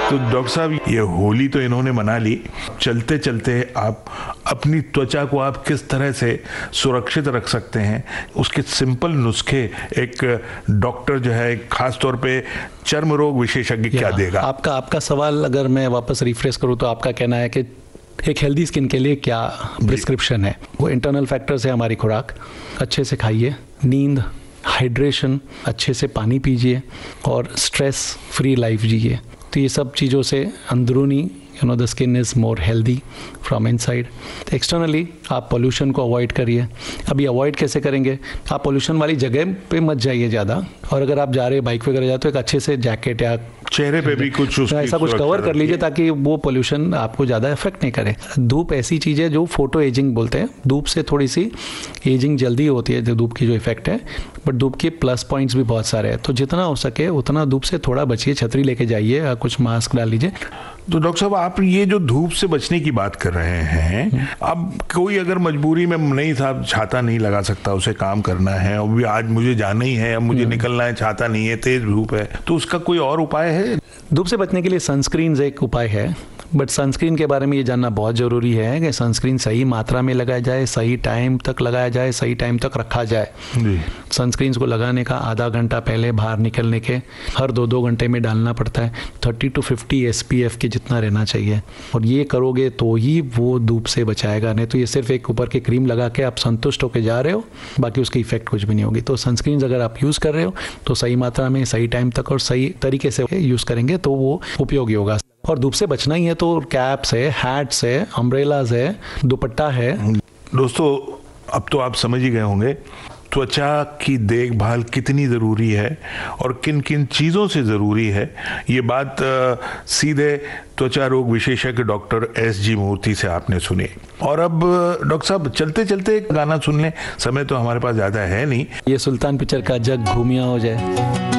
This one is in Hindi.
तो डॉक्टर साहब, ये होली तो इन्होंने मना ली, चलते चलते आप अपनी त्वचा को आप किस तरह से सुरक्षित रख सकते हैं, उसके सिंपल नुस्खे एक डॉक्टर जो है, खास तौर पे चर्म रोग विशेषज्ञ क्या देगा? आपका सवाल अगर मैं वापस रिफ्रेश करूँ तो आपका कहना है कि एक हेल्दी स्किन के लिए क्या प्रिस्क्रिप्शन है? वो इंटरनल फैक्टर्स है हमारी खुराक, अच्छे से खाइए, नींद, हाइड्रेशन, अच्छे से पानी पीजिए और स्ट्रेस फ्री लाइफ जिए। तो ये सब चीज़ों से अंदरूनी the skin is more healthy from inside. Externally आप पोल्यूशन को अवॉइड करिए। अभी अवॉइड कैसे करेंगे? आप पोल्यूशन वाली जगह पे मत जाइए ज़्यादा, और अगर आप जा रहे हैं बाइक वगैरह जाते हो, एक अच्छे से जैकेट या चेहरे पे भी कुछ ऐसा कुछ कवर कर लीजिए ताकि वो पोल्यूशन आपको ज़्यादा इफेक्ट नहीं करे। धूप ऐसी चीज़ है जो फोटो एजिंग बोलते हैं, धूप से थोड़ी सी एजिंग जल्दी होती है, जो धूप की जो इफेक्ट है, बट धूप के प्लस पॉइंट्स भी बहुत सारे हैं। तो जितना हो सके उतना धूप से थोड़ा बचिए, छतरी लेके जाइए या कुछ मास्क डाल लीजिए। तो डॉक्टर साहब, आप ये जो धूप से बचने की बात कर रहे हैं, अब कोई अगर मजबूरी में नहीं साहब छाता नहीं लगा सकता, उसे काम करना है, अब भी आज मुझे जाना ही है, अब मुझे निकलना है, छाता नहीं है, तेज धूप है, तो उसका कोई और उपाय है? धूप से बचने के लिए सनस्क्रीन एक उपाय है, बट सनस्क्रीन के बारे में ये जानना बहुत ज़रूरी है कि सनस्क्रीन सही मात्रा में लगाया जाए, सही टाइम तक लगाया जाए, सही टाइम तक रखा जाए। सनस्क्रीन को लगाने का आधा घंटा पहले बाहर निकलने के हर 2-2 घंटे में डालना पड़ता है। 30 to 50 SPF के जितना रहना चाहिए, और ये करोगे तो ही वो धूप से बचाएगा, नहीं तो ये सिर्फ एक ऊपर के क्रीम लगा के आप संतुष्ट होकर जा रहे हो, बाकी उसकी इफेक्ट कुछ भी नहीं होगी। तो सनस्क्रीन अगर आप यूज़ कर रहे हो तो सही मात्रा में, सही टाइम तक और सही तरीके से यूज़ करेंगे तो वो उपयोगी होगा। और धूप से बचना ही है तो कैप्स है, हैट्स है, अम्ब्रेलाज है, दुपट्टा है। दोस्तों, अब तो आप समझ ही गए होंगे त्वचा की देखभाल कितनी ज़रूरी है और किन किन चीज़ों से ज़रूरी है। ये बात सीधे त्वचा रोग विशेषज्ञ डॉक्टर SG मूर्ति से आपने सुनी। और अब डॉक्टर साहब, चलते चलते एक गाना सुन लें, समय तो हमारे पास ज़्यादा है नहीं। ये सुल्तान पिक्चर का जग घूमिया हो जाए।